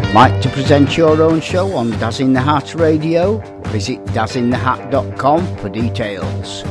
Like to present your own show on Daz in the Hat Radio? Visit dazinthehat.com for details.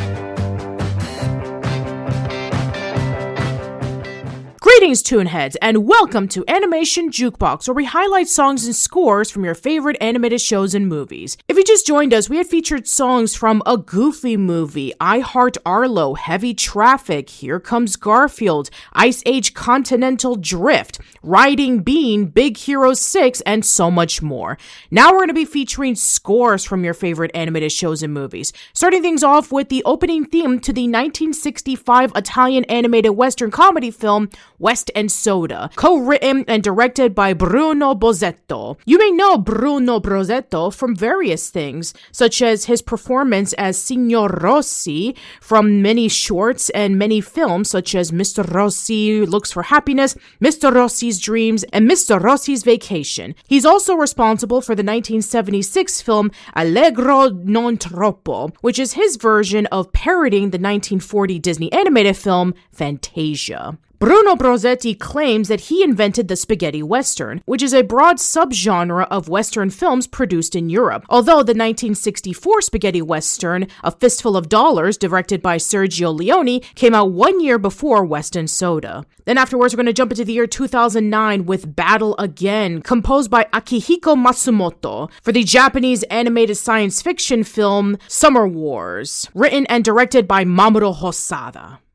Greetings, Toonheads, and welcome to Animation Jukebox, where we highlight songs and scores from your favorite animated shows and movies. If you just joined us, we had featured songs from A Goofy Movie, I Heart Arlo, Heavy Traffic, Here Comes Garfield, Ice Age Continental Drift, Riding Bean, Big Hero 6, and so much more. Now we're going to be featuring scores from your favorite animated shows and movies. Starting things off with the opening theme to the 1965 Italian animated Western comedy film, West and Soda, co-written and directed by Bruno Bozzetto. You may know Bruno Bozzetto from various things, such as his performance as Signor Rossi from many shorts and many films, such as Mr. Rossi Looks for Happiness, Mr. Rossi's Dreams, and Mr. Rossi's Vacation. He's also responsible for the 1976 film Allegro non troppo, which is his version of parodying the 1940 Disney animated film Fantasia. Bruno Bozzetto claims that he invented the spaghetti western, which is a broad subgenre of western films produced in Europe. Although the 1964 spaghetti western, A Fistful of Dollars, directed by Sergio Leone, came out 1 year before West and Soda. Then afterwards, we're going to jump into the year 2009 with Battle Again, composed by Akihiko Matsumoto for the Japanese animated science fiction film Summer Wars, written and directed by Mamoru Hosoda.